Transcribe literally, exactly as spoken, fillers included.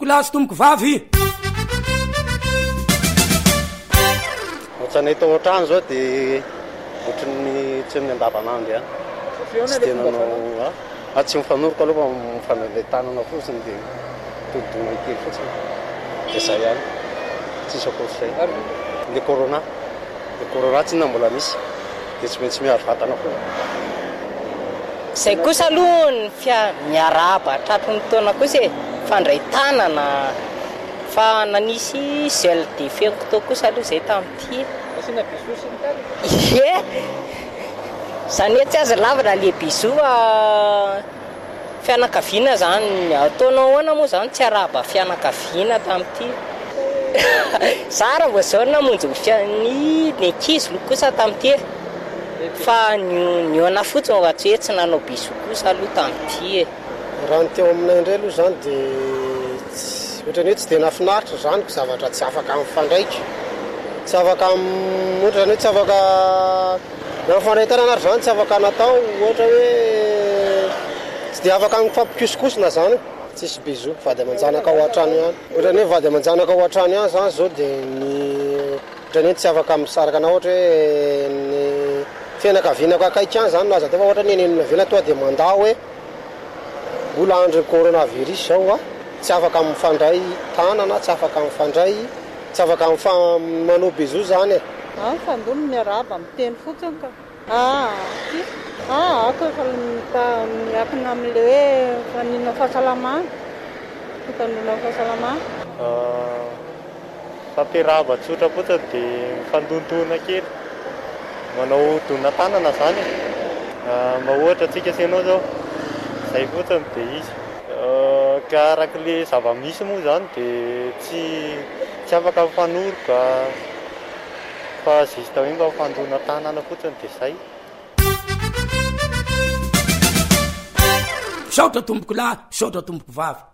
tomboko lahy sy tomboko vavy. Ohatran'ny tao an-trano zao dia ohatran'ny tsy amin'ny andavanandro a. Tsy dia nanao a tsy mifanoroko aloha mifanale tanana fotsiny dia todidona kely fotsiny dia izay ihany tsisy akoatr'izay. Le corona le corona tsy na mbola misy dia tsy maintsy miaro vatana koa. Izay kosa aloha ny fia miarahaba tratry ny taona kosa e fandray tanana fa nanisy gel de fenko kosa aloha izay tamin'ity. Asina bisou ny tany. Ie zany hoe tsy aza lavana le bisou fianakaviana zany ataonao ahoana moa zany tsy arahaba fianakaviana tamin'ity. Sara vao zao namonjy ny ny ankizy kosa tamin'ity fa ny ona fotsiny ho atsy hoe tsy nanao bisou kosa aloha tamin'ity e. Raha ny teo aminay indray aloha zany dia ohatrany hoe tsy dia nafinaritra zany zavatra tsy afaka mifandraika tsy afaka ohatrany hoe tsy afaka mifandray tanana ary zany tsy afaka natao ohatra hoe tsy dia afaka mifampikosikosina zany tsisy bisou vady aman-janaka ao an-trano ihany ohatrany hoe vady aman-janaka ao an-trano ihany zany zao dia ny ohatrany hoe tsy afaka misaraka na ohatra hoe ny fianakavianako akaiky ihany zany naza tefa ohatra ny nenina vela toa dia mandao hoe mbola andro coronavirus zao a tsy afaka mifandray tanana tsy afaka mifandray tsy afaka manao bisou zany e. Ah, fandona miarahaba miteny fotsiny ka. Ah, ah, ako efa miakina amin'ile hoe fanina fahasalamana. Fanina fahasalamana. Fampiarahaba tsotra fotsiny dia mifandondona kely. Manao dona tanana zany. Mba ohatra antsika senao zao. Izay fotsiny dia izy. Ka arak'ilay zava-misy moa zany dia tsy tsy afaka mifanoroka. Fa zista hoe mba mifandona tanana fotsiny dia izay. Saotra tomboko lahy, saotra tomboko vavy.